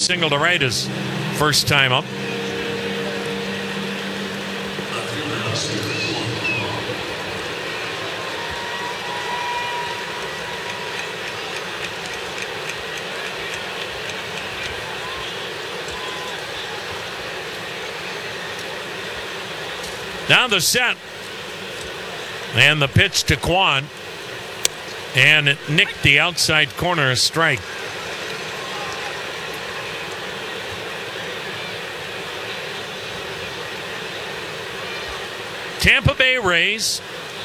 single to right his first time up. Now the set. And the pitch to Kwan. And it nicked the outside corner, a strike. Tampa Bay Rays.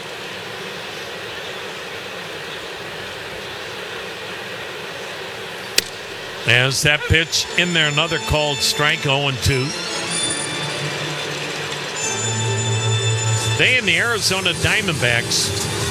As that pitch in there, another called strike, 0-2. They and the Arizona Diamondbacks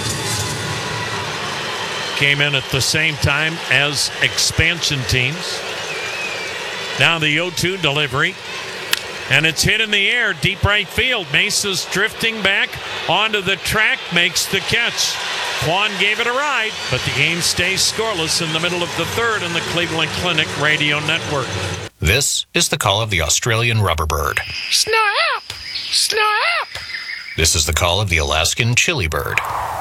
came in at the same time as expansion teams. Now the 0-2 delivery. And it's hit in the air, deep right field. Mesa's drifting back onto the track, makes the catch. Kwan gave it a ride, but the game stays scoreless in the middle of the third in the Cleveland Clinic Radio Network. This is the call of the Australian rubberbird. Snap! Snap! This is the call of the Alaskan chili bird.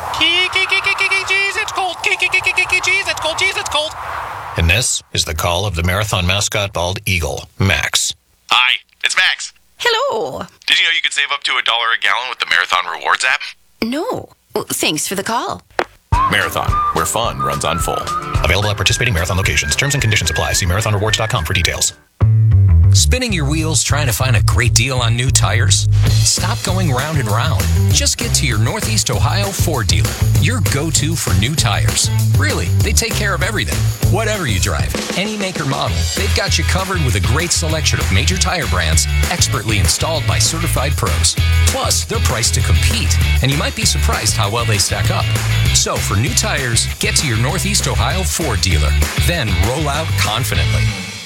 Jeez, it's cold. Jeez, it's cold. Jeez, it's cold. And this is the call of the marathon mascot bald eagle, Max. Hi, it's Max. Hello. Did you know you could save up to $1 a gallon with the Marathon Rewards app? No. Well, thanks for the call. Marathon, where fun runs on full. Available at participating Marathon locations. Terms and conditions apply. See marathonrewards.com for details. Spinning your wheels trying to find a great deal on new tires? Stop going round and round. Just get to your Northeast Ohio Ford dealer, your go-to for new tires. Really, they take care of everything. Whatever you drive, any make or model, they've got you covered with a great selection of major tire brands, expertly installed by certified pros. Plus, they're priced to compete, and you might be surprised how well they stack up. So, for new tires, get to your Northeast Ohio Ford dealer, then roll out confidently.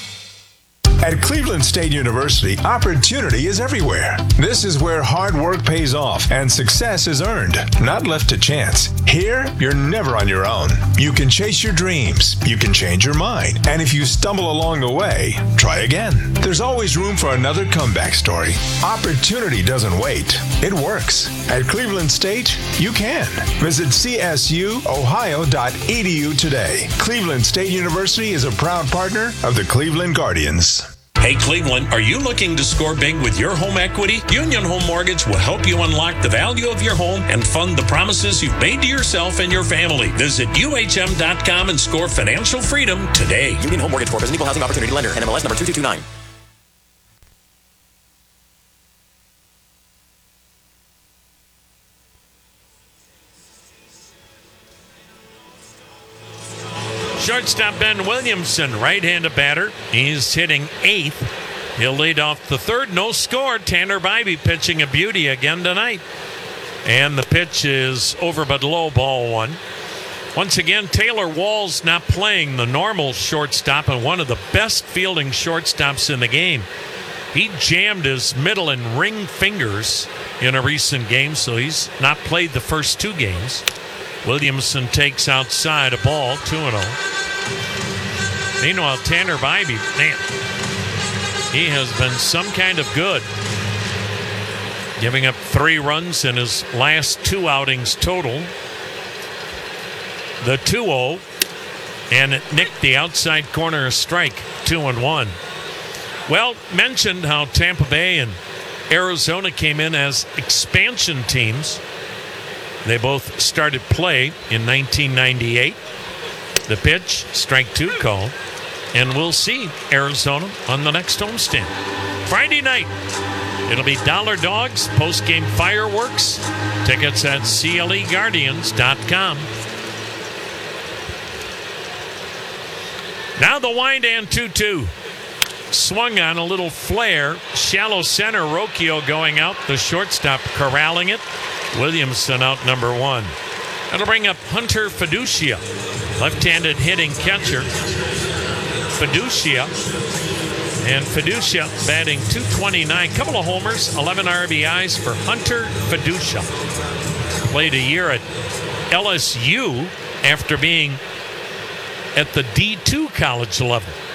At Cleveland State University, opportunity is everywhere. This is where hard work pays off and success is earned, not left to chance. Here, you're never on your own. You can chase your dreams. You can change your mind. And if you stumble along the way, try again. There's always room for another comeback story. Opportunity doesn't wait. It works. At Cleveland State, you can. Visit csuohio.edu today. Cleveland State University is a proud partner of the Cleveland Guardians. Hey, Cleveland, are you looking to score big with your home equity? Union Home Mortgage will help you unlock the value of your home and fund the promises you've made to yourself and your family. Visit UHM.com and score financial freedom today. Union Home Mortgage Corp is an equal housing opportunity lender. NMLS number 2229. Shortstop Ben Williamson, right-handed batter. He's hitting 8th. He'll lead off the third. No score. Tanner Bybee pitching a beauty again tonight. And the pitch is over but low, ball 1. Once again, Taylor Wall's not playing, the normal shortstop and one of the best fielding shortstops in the game. He jammed his middle and ring fingers in a recent game, so he's not played the first 2 games. Williamson takes outside a ball, 2-0. Meanwhile, Tanner Bybee, man, he has been some kind of good. Giving up 3 runs in his last 2 outings total. The 2-0, and it nicked the outside corner, a strike, 2-1. Well, mentioned how Tampa Bay and Arizona came in as expansion teams. They both started play in 1998. The pitch, strike 2 call. And we'll see Arizona on the next homestand. Friday night, it'll be Dollar Dogs, post-game fireworks. Tickets at CLEGuardians.com. Now the wind and 2-2. Swung on a little flare. Shallow center, Rocchio going out. The shortstop corralling it. Williamson out number 1. That'll bring up Hunter Fiducia, left-handed hitting catcher. Fiducia. And Fiducia batting .229. Couple of homers, 11 RBIs for Hunter Fiducia. Played a year at LSU after being at the D2 college level.